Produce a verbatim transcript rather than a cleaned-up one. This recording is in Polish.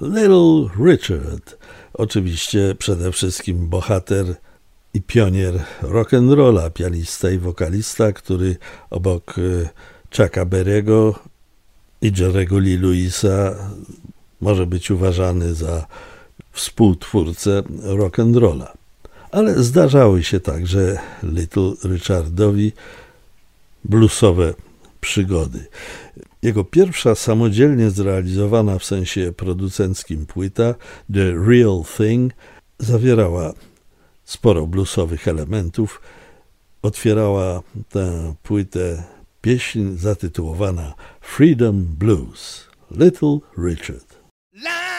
Little Richard, oczywiście przede wszystkim bohater i pionier rock'n'rolla, pianista i wokalista, który obok Chucka Berry'ego i Jerry'ego Lee Lewisa może być uważany za współtwórcę rock'n'rolla. Ale zdarzały się także Little Richardowi bluesowe przygody. Jego pierwsza samodzielnie zrealizowana w sensie producenckim płyta The Real Thing zawierała sporo bluesowych elementów. Otwierała tę płytę pieśń zatytułowana Freedom Blues. Little Richard.